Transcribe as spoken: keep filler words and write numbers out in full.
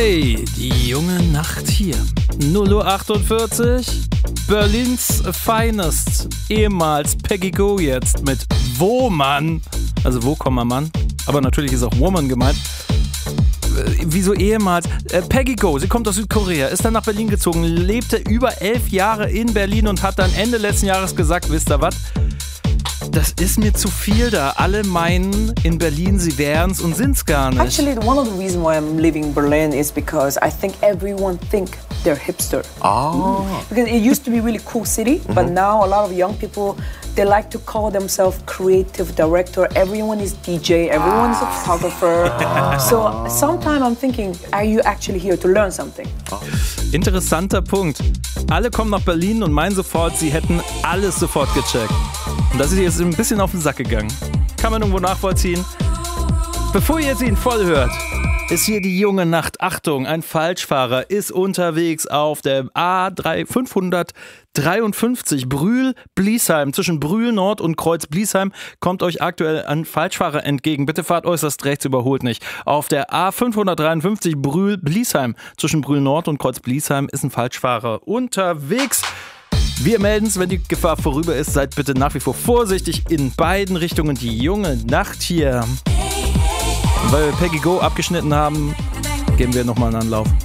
Hey, die junge Nacht hier. null Uhr achtundvierzig. Berlins Finest. Ehemals Peggy Go, jetzt mit Woman. Also wo, Mann. Aber natürlich ist auch Woman gemeint. Äh, wieso ehemals? Äh, Peggy Go, sie kommt aus Südkorea, ist dann nach Berlin gezogen, lebte über elf Jahre in Berlin und hat dann Ende letzten Jahres gesagt, wisst ihr was? Das ist mir zu viel da. Alle meinen in Berlin, sie wären's und sind's gar nicht. Actually, one of the reasons why I'm leaving Berlin is because I think everyone think they're hipster. Oh. Because it used to be a really cool city, mm-hmm. but now a lot of young people, they like to call themselves creative director. Everyone is D J, everyone is a photographer. So sometimes I'm thinking, are you actually here to learn something? Interessanter Punkt. Alle kommen nach Berlin und meinen sofort, sie hätten alles sofort gecheckt. Und das ist jetzt ein bisschen auf den Sack gegangen. Kann man irgendwo nachvollziehen. Bevor ihr jetzt ihn voll hört, ist hier die junge Nacht. Achtung, ein Falschfahrer ist unterwegs auf der A fünfhundertdreiundfünfzig Brühl-Bliesheim. Zwischen Brühl Nord und Kreuz Bliesheim kommt euch aktuell ein Falschfahrer entgegen. Bitte fahrt äußerst rechts, überholt nicht. Auf der A fünfhundertdreiundfünfzig Brühl-Bliesheim. Zwischen Brühl Nord und Kreuz Bliesheim ist ein Falschfahrer unterwegs. Wir melden es, wenn die Gefahr vorüber ist. Seid bitte nach wie vor vorsichtig in beiden Richtungen. Die junge Nacht hier. Und weil wir Peggy Go abgeschnitten haben, geben wir nochmal einen Anlauf.